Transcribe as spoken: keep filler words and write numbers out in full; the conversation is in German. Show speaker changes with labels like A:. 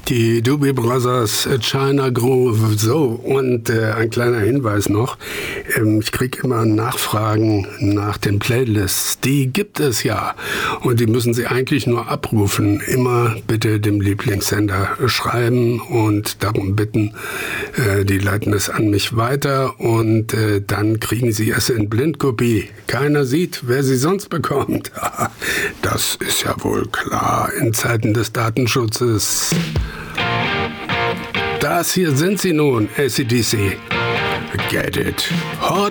A: Die Doobie Brothers, China Groove. So, und äh, ein kleiner Hinweis noch. Ähm, ich kriege immer Nachfragen nach den Playlists. Die gibt es ja. Und die müssen Sie eigentlich nur abrufen. Immer bitte dem Lieblingssender schreiben und darum bitten. Äh, die leiten es an mich weiter und äh, dann kriegen Sie es in Blindkopie. Keiner sieht, wer sie sonst bekommt. Das ist ja wohl klar in Zeiten des Datenschutzes. Das hier sind sie nun, A C D C. Get it. Hot